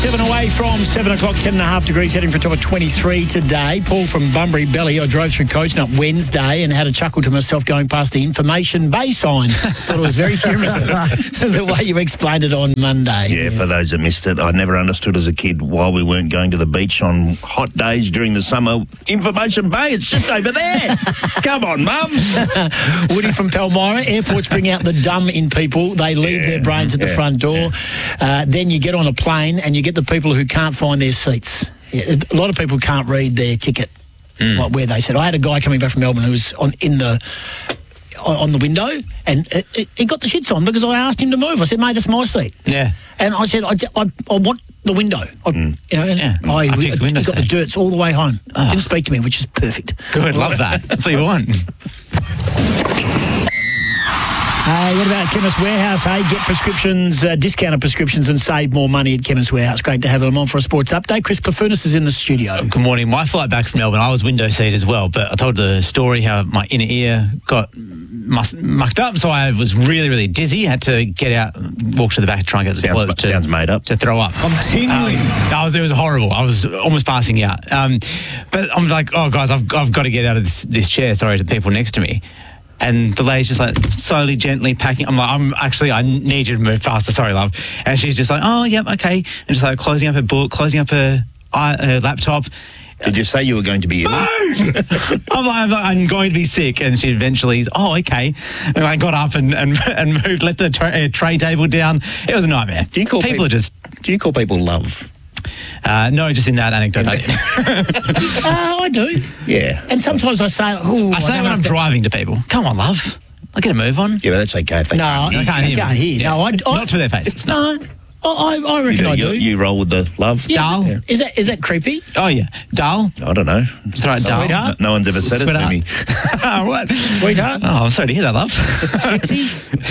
7 away from 7 o'clock, 10.5 degrees, heading for a top of 23 today. Paul from Bunbury Belly. I drove through Coaching Wednesday and had a chuckle to myself going past the Information Bay sign. Thought it was very humorous the way you explained it on Monday. Yeah, yes. For those that missed it, I never understood as a kid why we weren't going to the beach on hot days during the summer. Information Bay, it's just over there. Come on, Mum. Woody from Palmyra. Airports bring out the dumb in people. They leave their brains at the front door. Then you get on a plane and you get the people who can't find their seats. A lot of people can't read their ticket, like where they said. I had a guy coming back from Melbourne who was on the window, and he got the shits on because I asked him to move. I said, mate, that's my seat. Yeah. And I said, I want the window. He got the dirts all the way home. Didn't speak to me, which is perfect. Good, love that. That's what you want. Hey, what about Chemist Warehouse? Hey, get prescriptions, discounted prescriptions, and save more money at Chemist Warehouse. Great to have them on for a sports update. Chris Clafunis is in the studio. Good morning. My flight back from Melbourne, I was window seat as well, but I told the story how my inner ear got mucked up, so I was really, really dizzy. Had to get out, walk to the back, try and get the toilet sounds made up to throw up. Continually, it was horrible. I was almost passing out. But I'm like, oh guys, I've got to get out of this chair. Sorry to the people next to me. And the lady's just like slowly, gently packing. I'm like, I need you to move faster. Sorry, love. And she's just like, oh, yep, okay. And just like closing up her book, closing up her laptop. Did you say you were going to be ill? I'm going to be sick. And she eventually, oh, okay. And I got up and moved, left a tray table down. It was a nightmare. Do you call people love? No, just in that anecdote. I do. Yeah. And sometimes I say, I say it when I'm driving to people. Come on, love. I'll get a move on. Yeah, but that's okay. No, I can't hear. Yeah. No, not to their faces. No. I reckon I do. You roll with the love? Yeah. Dal? Yeah. Is that creepy? Oh, yeah. Dal? I don't know. Just throw it Dal. Sweetheart? No one's ever said it to me. What? Sweetheart? Oh, I'm sorry to hear that, love. Sexy?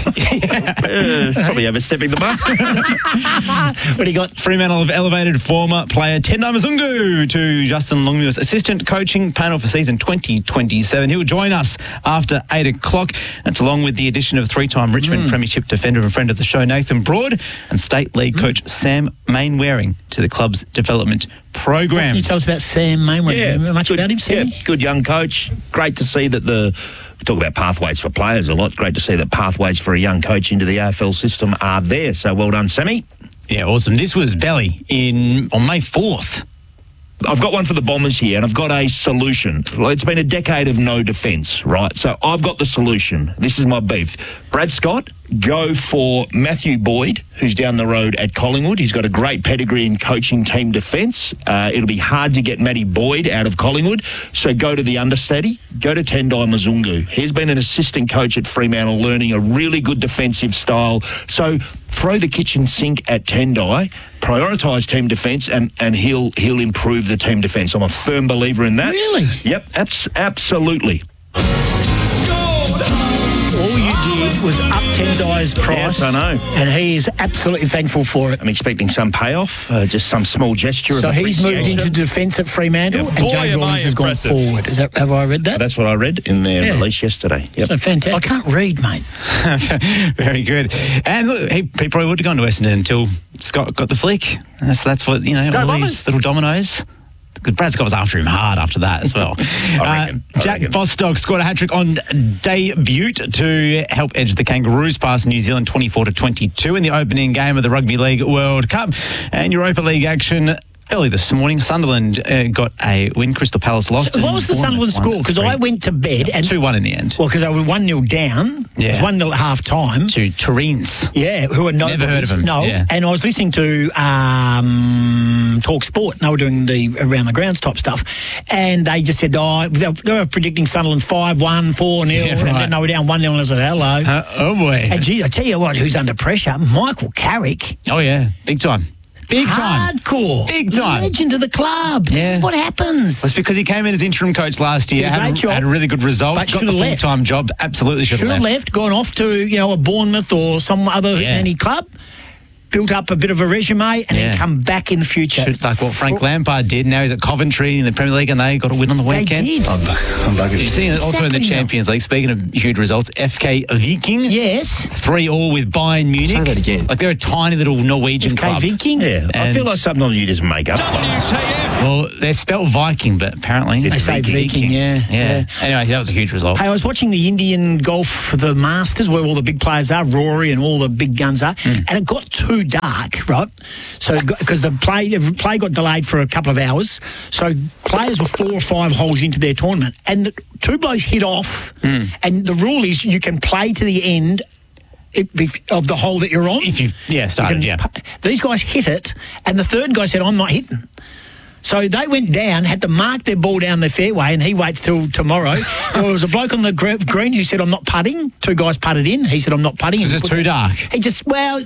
Probably overstepping the mark. What do you got? Fremantle have elevated former player Tendai Mzungu to Justin Longmuir's assistant coaching panel for season 2027. He will join us after 8 o'clock. That's along with the addition of three-time Richmond Premiership defender and friend of the show, Nathan Broad, and State League coach Sam Mainwaring to the club's development program. Can you tell us about Sam Mainwaring? Yeah, much about him, Sammy? Yeah, good young coach. Great to see that we talk about pathways for players a lot. Great to see that pathways for a young coach into the AFL system are there. So well done, Sammy. Yeah, awesome. This was Belly on May 4th. I've got one for the Bombers here, and I've got a solution. Well, it's been a decade of no defence, right? So I've got the solution. This is my beef. Brad Scott, go for Matthew Boyd, who's down the road at Collingwood. He's got a great pedigree in coaching team defence. It'll be hard to get Matty Boyd out of Collingwood, so go to the understudy. Go to Tendai Mzungu. He's been an assistant coach at Fremantle, learning a really good defensive style. So throw the kitchen sink at Tendai, prioritise team defence, and he'll improve the team defence. I'm a firm believer in that. Really? Yep, absolutely. All you did was up Tendai's price. Yes, I know. And he is absolutely thankful for it. I'm expecting some payoff, just some small gesture of appreciation. So he's moved into defence at Fremantle, and Jay Rawlings has gone forward. Have I read that? That's what I read in their release yesterday. Yep. So fantastic. I can't read, mate. Very good. And look, he probably would have gone to Essendon until Scott got the flick. That's what, all these little dominoes. Because Brad Scott was after him hard after that as well. I reckon. Jack Bostock scored a hat-trick on debut to help edge the Kangaroos past New Zealand 24-22 in the opening game of the Rugby League World Cup. And Europa League action early this morning, Sunderland got a win. Crystal Palace lost. So what was the Sunderland score? Because I went to bed and 2-1 in the end. Well, because they were 1-0 down. Yeah. It was 1-0 at half time. To Tureens. Yeah, who are never heard of them. No, yeah. And I was listening to Talk Sport. They were doing the around the grounds type stuff, and they just said, they were predicting Sunderland 5-1, 4-0, and then they were down 1-0. And I was like, hello. Oh boy. And gee, I tell you what, who's under pressure? Michael Carrick. Oh yeah, big time. Big time. Hardcore. Big time. Legend of the club. This is what happens. It's because he came in as interim coach last year, had a really good result, but got the full-time job, absolutely should have left. Gone off to, a Bournemouth or some other any club. built up a bit of a resume, and then come back in the future. Like what Frank Lampard did. Now he's at Coventry in the Premier League, and they got a win on the weekend. They did. I'm back. Did you see also in the Champions League, speaking of huge results, FK Viking? Yes. 3-3 with Bayern Munich. Say that again. Like they're a tiny little Norwegian club. Viking? Yeah, I And- feel like sometimes you just make up. Well, they're spelled Viking, but apparently They say Viking, yeah. Anyway, that was a huge result. Hey, I was watching the Indian golf for the Masters, where all the big players are, Rory and all the big guns are, and it got too dark, right? So, because the play got delayed for a couple of hours, so players were 4 or 5 holes into their tournament, and the 2 blokes hit off, and the rule is you can play to the end of the hole that you're on. If you started, These guys hit it, and the third guy said, "I'm not hitting." So they went down, had to mark their ball down the fairway, and he waits till tomorrow. There was a bloke on the green who said, "I'm not putting." 2 guys putted in. He said, "I'm not putting." It's just too dark. He just, I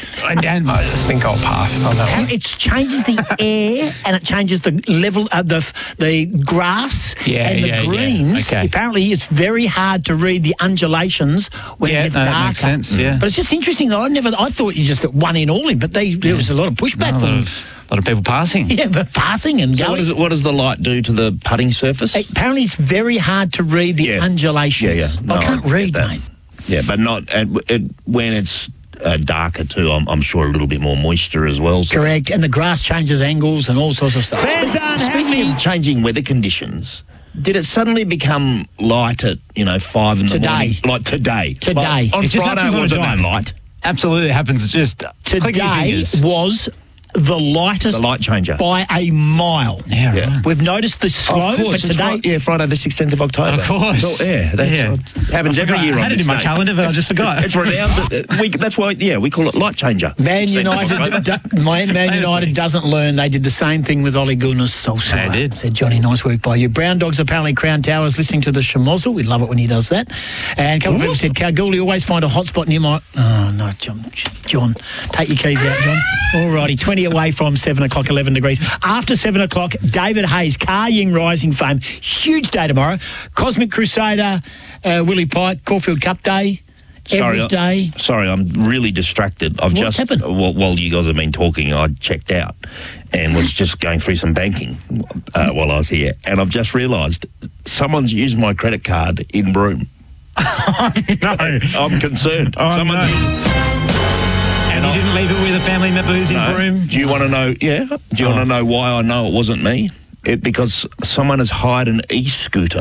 think I'll pass on that one. it changes the air and it changes the level of the grass and the greens. Okay. Apparently, it's very hard to read the undulations when it gets darker. That makes sense, yeah. But it's just interesting, though. I thought you just got one in all in, but there was a lot of pushback for them. A lot of people passing. Yeah, but passing and So going. what does the light do to the putting surface? Apparently, it's very hard to read the undulations. No, I can't read, that. mate. Yeah, but not when it's darker too. I'm sure a little bit more moisture as well. So. Correct, and the grass changes angles and all sorts of stuff. Fans aren't Speaking of changing weather conditions, did it suddenly become light at 5 in the morning? Like today. Today. Like on It just Friday happens it on a wasn't that dime. light. Absolutely, it happens. Just click your Today fingers. was the lightest The light changer. by a mile. Yeah, Yeah. right. We've noticed the slow, Of course, but it's today... Friday the 16th of October. Of course. So, that happens every year I on had it this in my day. calendar, but I just forgot. It's renowned. That's why, we call it light changer. Man 16th of October. United, United doesn't learn. They did the same thing with Ollie Gunas also. They did. Said, Johnny, nice work by you. Brown Dogs apparently Crown Towers listening to the Shamozzle. We love it when he does that. And a couple of people said, Kalgoorlie always find a hot spot near my... Oh, no, John. Take your keys out, John. All righty, 20 away from 7 o'clock, 11 degrees. After 7 o'clock, David Hayes, Car Ying Rising fame. Huge day tomorrow. Cosmic Crusader, Willie Pike, Caulfield Cup Day. Everest Day. Sorry, I'm really distracted. What's happened? While you guys have been talking, I checked out and was just going through some banking while I was here, and I've just realised someone's used my credit card in Broome. No. I'm concerned. Oh, Someone's And you didn't leave it with a family member who's in Broome? Do you want to know? Yeah. Do you want to know why I know it wasn't me? Because someone has hired an e-scooter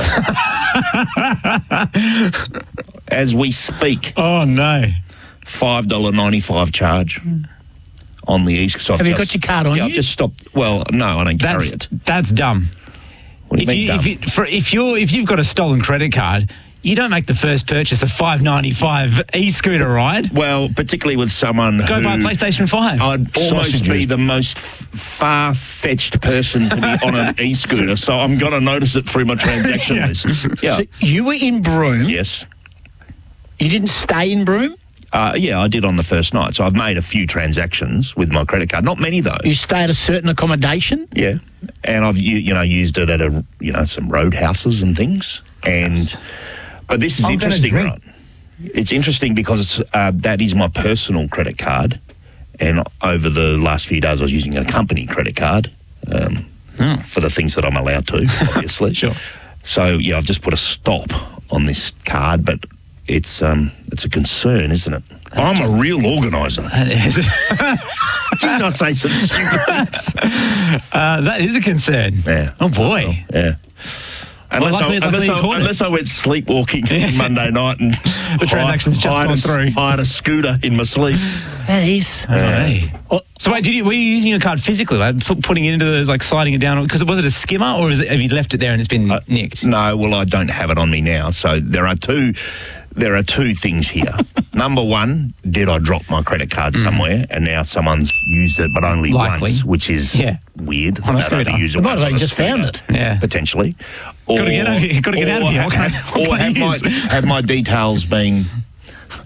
as we speak. Oh, no. $5.95 charge on the e-scooter. So Have you got your card on Yeah, you? I've just stopped. Well, no, I don't carry it. That's dumb. What do you mean, dumb? If you've got a stolen credit card, you don't make the first purchase a $5.95 e-scooter ride. Well, particularly with someone Go who buy a PlayStation 5. I'd almost be the most far-fetched person to be on an e-scooter, so I'm going to notice it through my transaction list. Yeah. So you were in Broome. Yes. You didn't stay in Broome. Yeah, I did on the first night. So I've made a few transactions with my credit card. Not many, though. You stay at a certain accommodation. Yeah. And I've used it at some roadhouses and things. But this is interesting, right? It's interesting because that is my personal credit card. And over the last few days, I was using a company credit card for the things that I'm allowed to, obviously. Sure. So, yeah, I've just put a stop on this card, but it's a concern, isn't it? I'm a real organiser. That is. Jeez, I say some stupid things. That is a concern. Yeah. Oh, boy. Yeah. Unless luckily you caught it. I went sleepwalking Monday night and The transaction's just gone through. hired a scooter in my sleep. That is. Hey. So wait, were you using your card physically, like putting it into those, like sliding it down? Because was it a skimmer, or have you left it there and it's been nicked? No, well, I don't have it on me now. So there are two things here. Number one, did I drop my credit card somewhere and now someone's used it, but only Likely. once, which is weird. On a They'd only scooter. use it Might once have on a just found scooter, it. Yeah. potentially. Gotta get out of here. Gotta get out of here. What can I use? Have my details being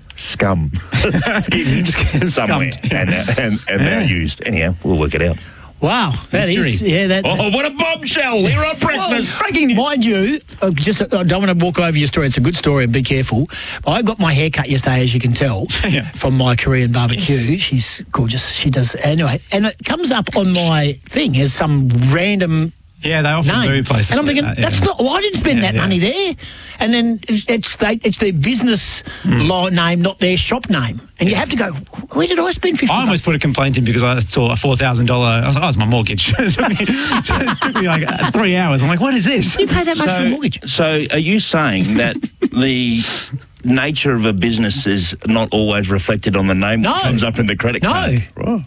skimmed somewhere Scummed. and now used. Anyhow, we'll work it out. Wow, that is, Mystery. yeah. That, Oh, what a bombshell! Here on breakfast. Breaking news. mind you, I don't want to walk over your story. It's a good story, and be careful. I got my hair cut yesterday, as you can tell, from my Korean barbecue. She's gorgeous. She does anyway, and it comes up on my thing as some random. Yeah, they often name. do places. And I'm thinking, like that, that's not. Well, I didn't spend that money there. And then it's their business name, not their shop name. And you have to go, where did I spend $50? I almost put a complaint in because I saw a $4,000. I was like, oh, it's my mortgage. it took me like 3 hours. I'm like, what is this? You pay that much for a mortgage. So are you saying that the nature of a business is not always reflected on the name that comes up in the credit card? No. Right.